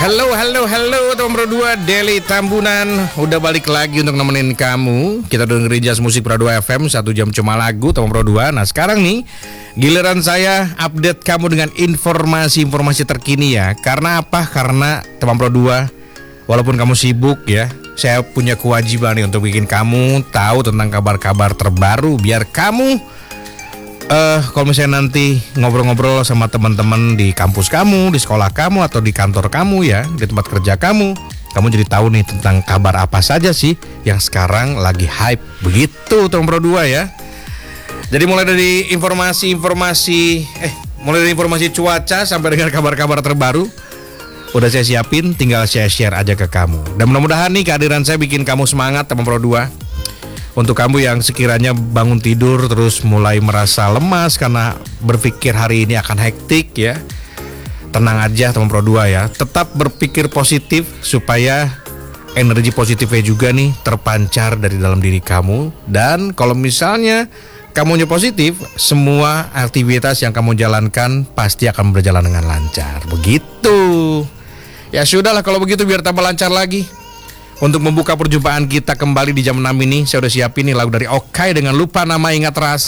Halo teman Pro 2, Deli Tambunan udah balik lagi untuk nemenin kamu. Kita dengerin Jazz Musik Pro 2 FM 1 jam cuma lagu teman Pro 2. Nah sekarang nih giliran saya update kamu dengan informasi-informasi terkini ya. Karena apa? Karena teman Pro 2, walaupun kamu sibuk ya, saya punya kewajiban nih untuk bikin kamu tahu tentang kabar-kabar terbaru. Biar kamu kalau misalnya nanti ngobrol-ngobrol sama teman-teman di kampus kamu, di sekolah kamu, atau di kantor kamu ya, di tempat kerja kamu jadi tahu nih tentang kabar apa saja sih yang sekarang lagi hype. Begitu teman Pro 2 ya. Jadi mulai dari informasi cuaca sampai dengan kabar-kabar terbaru udah saya siapin, tinggal saya share aja ke kamu. Dan mudah-mudahan nih kehadiran saya bikin kamu semangat teman Pro 2. Untuk kamu yang sekiranya bangun tidur terus mulai merasa lemas karena berpikir hari ini akan hektik ya, tenang aja teman Pro 2 ya. Tetap berpikir positif supaya energi positifnya juga nih terpancar dari dalam diri kamu. Dan kalau misalnya kamunya positif, semua aktivitas yang kamu jalankan pasti akan berjalan dengan lancar. Begitu. Ya sudahlah kalau begitu, biar tambah lancar lagi. Untuk membuka perjumpaan kita kembali di jam 6 ini, saya udah siapin nih lagu dari Okai dengan Lupa Nama Ingat Rasa.